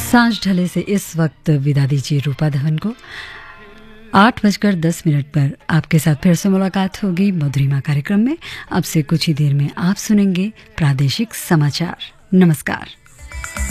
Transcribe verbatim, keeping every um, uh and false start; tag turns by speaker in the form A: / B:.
A: सांझ ढले से इस वक्त विदा दीजिए रूपा धवन को। आठ बजकर दस मिनट पर आपके साथ फिर से मुलाकात होगी मधुरिमा कार्यक्रम में। अब से कुछ ही देर में आप सुनेंगे प्रादेशिक समाचार। नमस्कार।